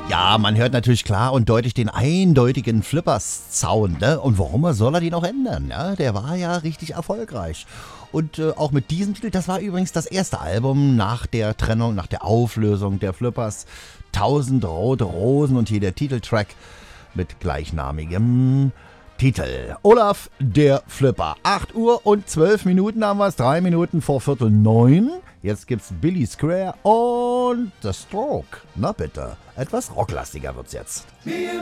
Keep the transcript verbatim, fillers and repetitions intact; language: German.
Ja, man hört natürlich klar und deutlich den eindeutigen Flippers-Sound, ne? Und warum soll er den auch ändern? Ja, der war ja richtig erfolgreich. Und äh, auch mit diesem Titel, das war übrigens das erste Album nach der Trennung, nach der Auflösung der Flippers. Tausend rote Rosen und hier der Titeltrack mit gleichnamigem Titel. Olaf, der Flipper. acht Uhr und zwölf Minuten haben wir es, drei Minuten vor Viertel neun. Jetzt gibt's Billy Square und The Stroke. Na bitte, etwas rocklastiger wird's jetzt.